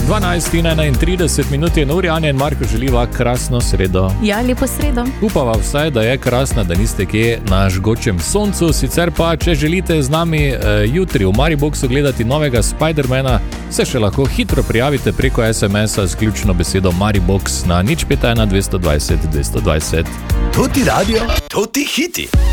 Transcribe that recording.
12:31 je na uri, Anja in Marko želiva krasno sredo. Ja, lepo sredo. Upava vsaj, da je krasna, da niste kje na žgočem soncu. Sicer pa, če želite z nami jutri v Mariboxu gledati novega Spidermana, se še lahko hitro prijavite preko SMS-a s ključno besedo Maribox na 051 220 220. To ti radio, to ti hiti.